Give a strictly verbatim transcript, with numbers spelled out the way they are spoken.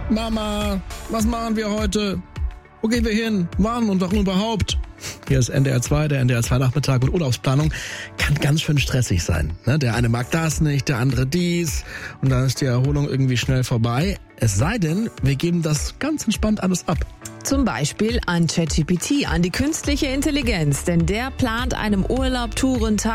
Mama, was machen wir heute? Wo gehen wir hin? Wann und warum überhaupt? Hier ist N D R zwei, der N D R zwei Nachmittag und Urlaubsplanung kann ganz schön stressig sein. Ne? Der eine mag das nicht, der andere dies und dann ist die Erholung irgendwie schnell vorbei. Es sei denn, wir geben das ganz entspannt alles ab. Zum Beispiel an ChatGPT, an die künstliche Intelligenz, denn der plant einem Urlaub, Touren, Tag